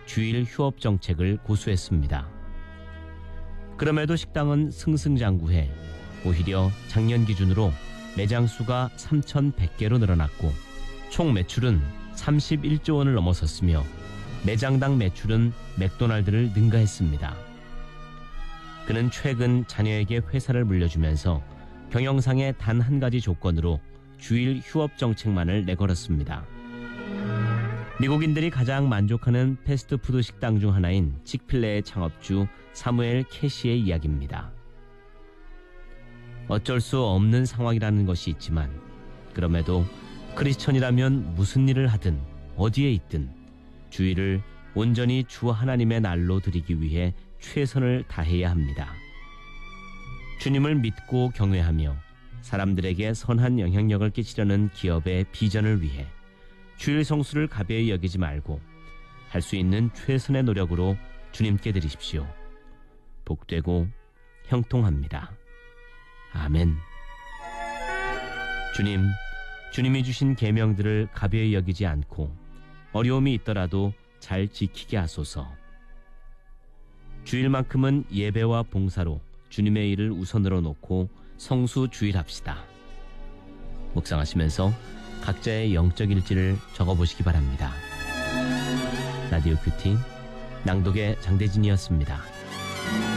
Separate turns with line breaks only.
주일 휴업 정책을 고수했습니다. 그럼에도 식당은 승승장구해 오히려 작년 기준으로 매장 수가 3,100개로 늘어났고 총 매출은 31조 원을 넘어섰으며 매장당 매출은 맥도날드를 능가했습니다. 그는 최근 자녀에게 회사를 물려주면서 경영상의 단 한 가지 조건으로 주일 휴업 정책만을 내걸었습니다. 미국인들이 가장 만족하는 패스트푸드 식당 중 하나인 칙필레의 창업주 사무엘 캐시의 이야기입니다. 어쩔 수 없는 상황이라는 것이 있지만 그럼에도 크리스천이라면 무슨 일을 하든 어디에 있든 주일을 온전히 주 하나님의 날로 드리기 위해 최선을 다해야 합니다. 주님을 믿고 경외하며 사람들에게 선한 영향력을 끼치려는 기업의 비전을 위해 주일 성수를 가벼이 여기지 말고 할 수 있는 최선의 노력으로 주님께 드리십시오. 복되고 형통합니다. 아멘. 주님이 주신 계명들을 가벼이 여기지 않고 어려움이 있더라도 잘 지키게 하소서. 주일만큼은 예배와 봉사로 주님의 일을 우선으로 놓고 성수 주일합시다. 묵상하시면서 각자의 영적 일지를 적어보시기 바랍니다. 라디오 큐티 낭독의 장대진이었습니다.